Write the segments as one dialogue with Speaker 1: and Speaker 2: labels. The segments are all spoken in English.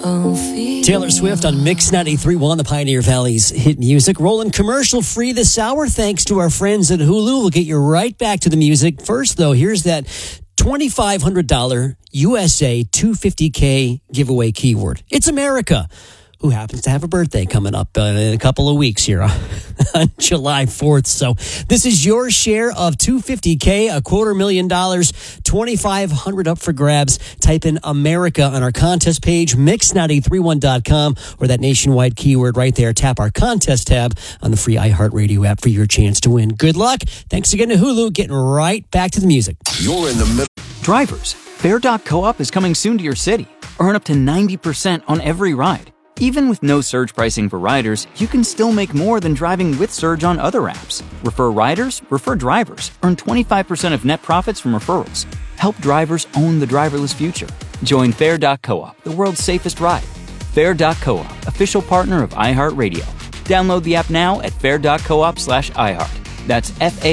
Speaker 1: Taylor Swift on Mix 93.1, the Pioneer Valley's hit music. Rolling commercial free this hour thanks to our friends at Hulu. We'll get you right back to the music. First, though, here's that $2,500 USA 250K giveaway keyword. It's America, who happens to have a birthday coming up in a couple of weeks here on July 4th. So this is your share of $250K, $250,000, $2,500 up for grabs. Type in America on our contest page, mix931.com, or that nationwide keyword right there. Tap our contest tab on the free iHeartRadio app for your chance to win. Good luck. Thanks again to Hulu. Getting right back to the music.
Speaker 2: You're in the middle.
Speaker 3: Drivers, Fair.coop is coming soon to your city. Earn up to 90% on every ride. Even with no surge pricing for riders, you can still make more than driving with Surge on other apps. Refer riders, refer drivers. Earn 25% of net profits from referrals. Help drivers own the driverless future. Join Fair.coop, the world's safest ride. Fair.coop, official partner of iHeartRadio. Download the app now at fair.coop/iHeart. That's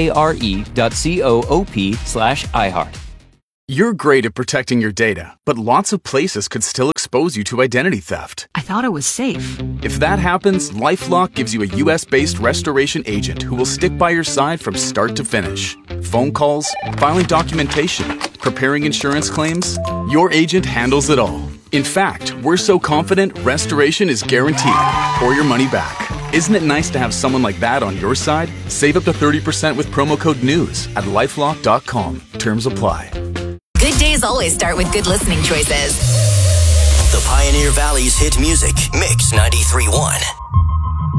Speaker 3: FARE.coop/iHeart.
Speaker 4: You're great at protecting your data, but lots of places could still expose you to identity theft.
Speaker 5: I thought it was safe.
Speaker 4: If that happens, LifeLock gives you a US-based restoration agent who will stick by your side from start to finish. Phone calls, filing documentation, preparing insurance claims, your agent handles it all. In fact, we're so confident restoration is guaranteed or your money back. Isn't it nice to have someone like that on your side? Save up to 30% with promo code NEWS at LifeLock.com. Terms apply.
Speaker 6: Good days always start with good listening choices.
Speaker 2: The Pioneer Valley's hit music, Mix 93.1.